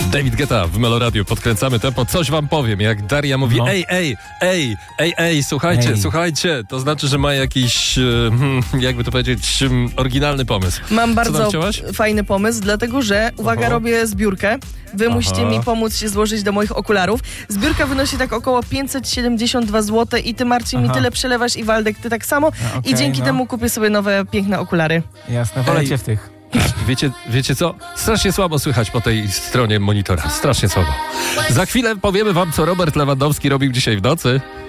David Guetta w Meloradiu. Podkręcamy tempo. Coś wam powiem. Jak Daria mówi ej, słuchajcie. To znaczy, że ma jakiś, jakby to powiedzieć, oryginalny pomysł. Mam bardzo fajny pomysł, dlatego że, uwaga, robię zbiórkę. Wy musicie mi pomóc się złożyć do moich okularów. Zbiórka wynosi tak około 572 zł i ty, Marcin, mi tyle przelewasz i Waldek, ty tak samo. I dzięki temu kupię sobie nowe, piękne okulary. Jasne, wolę cię w tych. Wiecie co? Strasznie słabo słychać po tej stronie monitora. Strasznie słabo. Za chwilę powiemy wam, co Robert Lewandowski robił dzisiaj w nocy.